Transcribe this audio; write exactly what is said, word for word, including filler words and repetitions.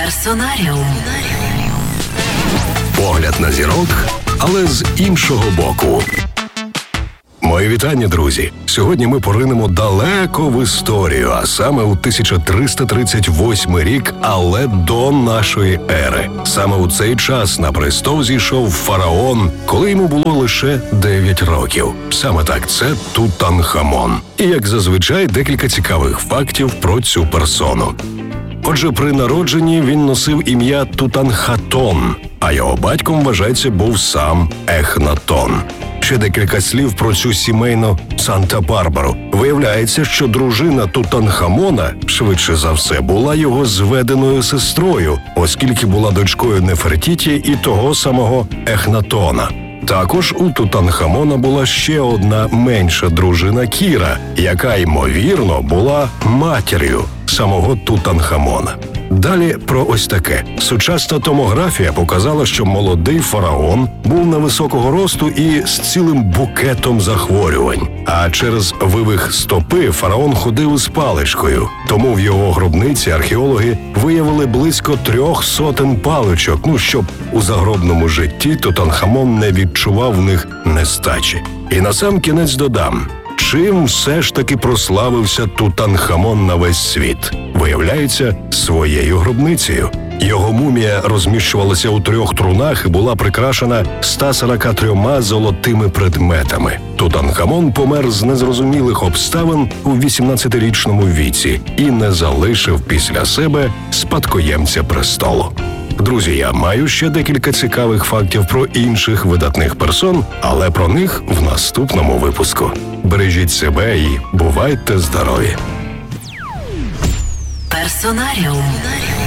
Персонаріум. Погляд на зірок, але з іншого боку. Мої вітання, друзі! Сьогодні ми поринемо далеко в історію, а саме у тисяча триста тридцять восьмий рік, але до нашої ери. Саме у цей час на престол зійшов фараон, коли йому було лише дев'ять років. Саме так, це Тутанхамон. І, як зазвичай, декілька цікавих фактів про цю персону. Отже, при народженні він носив ім'я Тутанхатон, а його батьком, вважається, був сам Ехнатон. Ще декілька слів про цю сімейну Санта-Барбару. Виявляється, що дружина Тутанхамона, швидше за все, була його зведеною сестрою, оскільки була дочкою Нефертіті і того самого Ехнатона. Також у Тутанхамона була ще одна менша дружина Кіра, яка, ймовірно, була матір'ю самого Тутанхамона. Далі про ось таке. Сучасна томографія показала, що молодий фараон був невисокого росту і з цілим букетом захворювань. А через вивих стопи фараон ходив із паличкою. Тому в його гробниці археологи виявили близько трьох сотень паличок, ну, щоб у загробному житті Тутанхамон не відчував в них нестачі. І насамкінець додам, чим все ж таки прославився Тутанхамон на весь світ? Виявляється, своєю гробницею. Його мумія розміщувалася у трьох трунах і була прикрашена ста сорока трьома золотими предметами. Тутанхамон помер з незрозумілих обставин у вісімнадцятирічному віці і не залишив після себе спадкоємця престолу. Друзі, я маю ще декілька цікавих фактів про інших видатних персон, але про них в наступному випуску. Бережіть себе і бувайте здорові! Персонаріум.